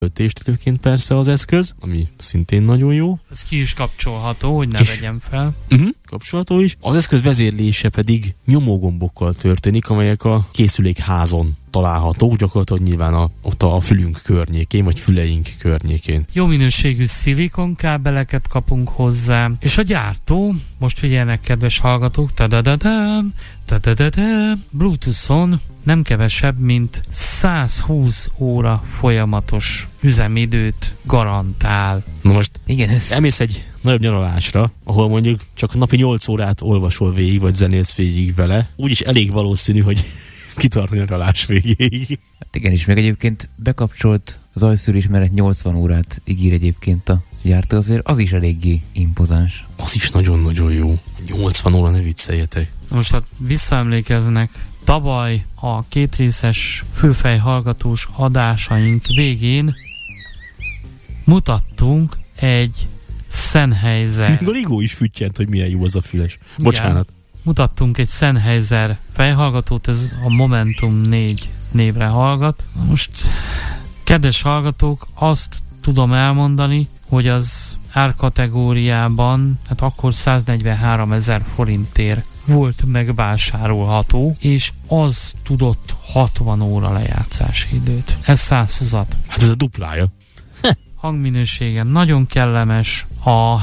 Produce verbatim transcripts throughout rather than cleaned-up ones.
töltést persze az eszköz, ami szintén nagyon jó. Ez ki is kapcsolható, hogy ne és vegyem fel. Uh-huh, kapcsolható is. Az eszköz vezérlése pedig nyomógombokkal történik, amelyek a készülékházon találhatók, gyakorlatilag nyilván a, ott a fülünk környékén, vagy füleink környékén. Jó minőségű szilikon kábeleket kapunk hozzá, és a gyártó, most figyeljenek kedves hallgatók, tadadadám, tadadadám, Bluetooth-on nem kevesebb, mint száz húsz óra folyamatos üzemidőt garantál. Na most igen, ez... elmész egy nagyobb nyaralásra, ahol mondjuk csak napi nyolc órát olvasol végig, vagy zenélsz végig vele, úgyis elég valószínű, hogy kitart a nyaralás végéig. Hát igen, és meg egyébként bekapcsolt zajszűrés mellett nyolcvan órát ígér egyébként a gyártó, azért az is eléggé impozáns. Az is nagyon-nagyon jó. nyolcvan óra, ne vicceljetek. Most hát visszaemlékeznek, tavaly a kétrészes fülfejhallgatós adásaink végén mutattunk egy Sennheiser. Még a Ligó is füttyent, hogy milyen jó az a füles. Bocsánat. Igen, mutattunk egy Sennheiser fejhallgatót, ez a Momentum négy névre hallgat. Most, kedves hallgatók, azt tudom elmondani, hogy az árkategóriában, hát akkor száznegyvenháromezer forintért volt megvásárolható, és az tudott hatvan óra lejátszási időt. Ez száz húszat. Hát ez a duplája. Hangminősége nagyon kellemes, a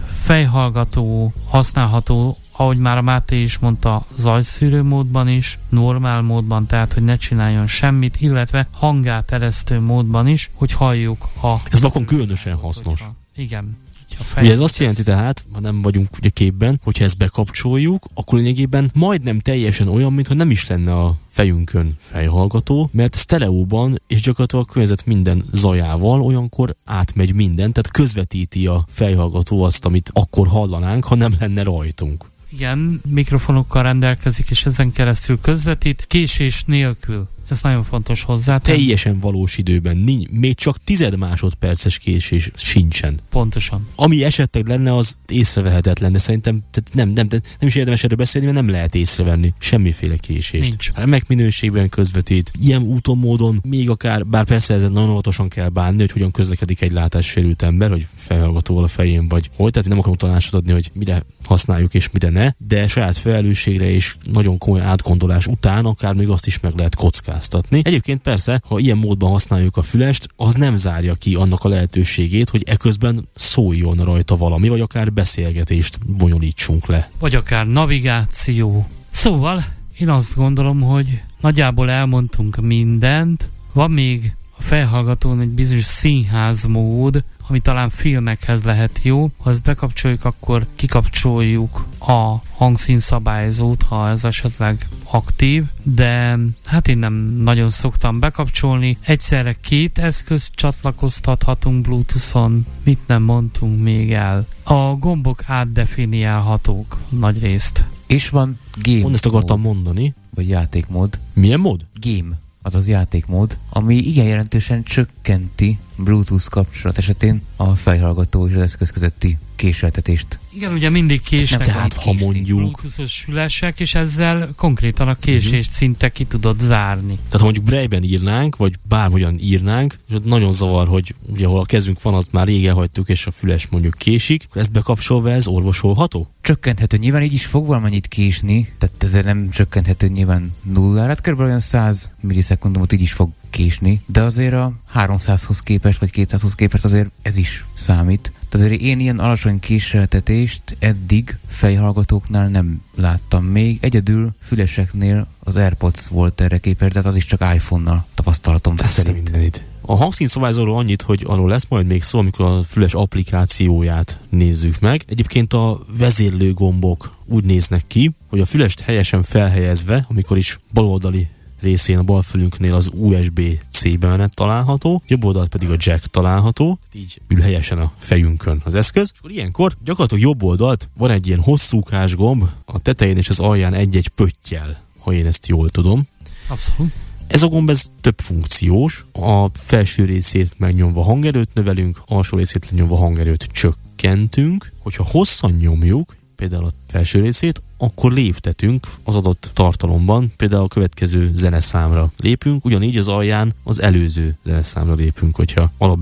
fejhallgató használható, ahogy már a Máté is mondta, zajszűrő módban is, normál módban, tehát hogy ne csináljon semmit, illetve hangáteresztő módban is, hogy halljuk a... Ez vakon különösen hasznos. Hogyha, igen. Ugye ez azt jelenti tehát, ha nem vagyunk ugye képben, hogyha ezt bekapcsoljuk, akkor lényegében majdnem teljesen olyan, mintha nem is lenne a fejünkön fejhallgató, mert sztereóban és gyakorlatilag a környezet minden zajával olyankor átmegy minden, tehát közvetíti a fejhallgató azt, amit akkor hallanánk, ha nem lenne rajtunk. Igen, mikrofonokkal rendelkezik, és ezen keresztül közvetít, késés nélkül. Ez nagyon fontos hozzá. Teljesen valós időben, még csak tized másodperces késés sincsen. Pontosan. Ami esetleg lenne, az észrevehetetlen, de szerintem nem, nem, nem is érdemes erről beszélni, mert nem lehet észrevenni semmiféle késést. Nincs. Remek minőségben közvetít, ilyen úton, módon, még akár, bár persze ezen nagyon óvatosan kell bánni, hogy hogyan közlekedik egy látássérült ember, hogy fejhallgatóval a fején vagy hol, tehát nem akarok tanácsot adni, hogy mire használjuk és mire ne, de saját felelősségre és nagyon komoly átgondolás után akár még azt is meg lehet kockáztatni. Egyébként persze, ha ilyen módban használjuk a fülest, az nem zárja ki annak a lehetőségét, hogy eközben szóljon rajta valami, vagy akár beszélgetést bonyolítsunk le. Vagy akár navigáció. Szóval én azt gondolom, hogy nagyjából elmondtunk mindent. Van még a fejhallgatón egy bizonyos színházmód, ami talán filmekhez lehet jó. Ha ezt bekapcsoljuk, akkor kikapcsoljuk a hangszínszabályzót, ha ez esetleg aktív, de hát én nem nagyon szoktam bekapcsolni. Egyszerre két eszközt csatlakoztathatunk Bluetooth-on, mit nem mondtunk még el. A gombok átdefiniálhatók nagy részt. És van game Mond, ezt akartam mód, mondani. vagy játékmód. Milyen mód? Game, azaz játékmód, ami igen jelentősen csökkenti Bluetooth kapcsolat esetén a fejhallgató és az eszköz közötti késleltetést. Igen, ugye mindig késnek tehát, a ha mondjuk Bluetooth-os fülesek, és ezzel konkrétan a késést uh-huh. szinte ki tudod zárni. Tehát ha mondjuk Braille-ben írnánk, vagy bárhogyan írnánk, és ott nagyon zavar, hogy ugye ahol a kezünk van, azt már régen hagytuk, és a füles mondjuk késik, akkor ezt bekapcsolva ez orvosolható? Csökkenthető, nyilván így is fog valamennyit késni, tehát ezzel nem csökkenthető nyilván nullára, hát kb. Olyan száz millisekundumot így is fog késni, de azért a háromszázhoz képest, vagy kétszázhoz képest azért ez is számít. Tehát azért én ilyen alacsony késleltetést eddig fejhallgatóknál nem láttam még. Egyedül füleseknél az AirPods volt erre képes, de az is csak iPhone-nal tapasztalatom szerint. Mindenit. A hangszínszabályzóról annyit, hogy arról lesz majd még szó, amikor a füles applikációját nézzük meg. Egyébként a vezérlőgombok úgy néznek ki, hogy a fülest helyesen felhelyezve, amikor is baloldali részén a balfülünknél az u es bé-C bemenet található, jobb oldalt pedig a jack található, így ül helyesen a fejünkön az eszköz, és akkor ilyenkor gyakorlatilag jobb oldalt van egy ilyen hosszúkás gomb, a tetején és az alján egy-egy pöttyel, ha én ezt jól tudom. Abszolút. Ez a gomb ez több funkciós, a felső részét megnyomva hangerőt növelünk, alsó részét lenyomva hangerőt csökkentünk, hogyha hosszan nyomjuk, például a felső részét, akkor léptetünk az adott tartalomban, például a következő zeneszámra lépünk, ugyanígy az alján az előző zeneszámra lépünk, hogyha alap